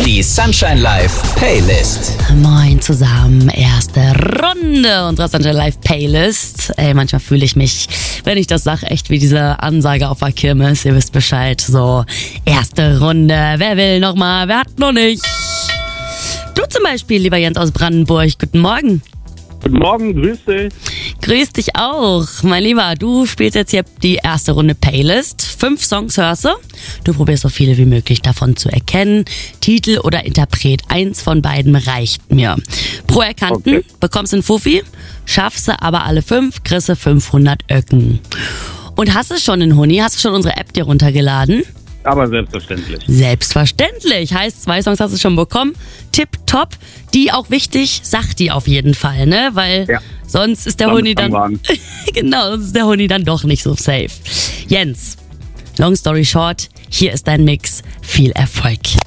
Die Sunshine Live Playlist. Moin zusammen, erste Runde unserer Sunshine Live Playlist. Ey, manchmal fühle ich mich, wenn ich das sage, echt wie diese Ansage auf der Kirmes. Ihr wisst Bescheid, so erste Runde. Wer will noch mal, wer hat noch nicht? Du zum Beispiel, lieber Jens aus Brandenburg. Guten Morgen. Guten Morgen, grüß dich. Grüß dich auch. Mein Lieber, du spielst jetzt hier die erste Runde Playlist. 5 Songs hörst du. Du probierst so viele wie möglich davon zu erkennen. Titel oder Interpret, eins von beiden reicht mir. Pro Erkannten bekommst du einen Fuffi, schaffst du aber alle 5, kriegst du 500 Öcken. Und hast du schon einen Huni? Hast du schon unsere App dir runtergeladen? Aber selbstverständlich. Selbstverständlich. Heißt, 2 Songs hast du schon bekommen. Tipptopp. Die auch wichtig, sag die auf jeden Fall, ne? Weil sonst ist der Huni dann... Genau, sonst ist der Huni dann doch nicht so safe. Jens, long story short, hier ist dein Mix. Viel Erfolg.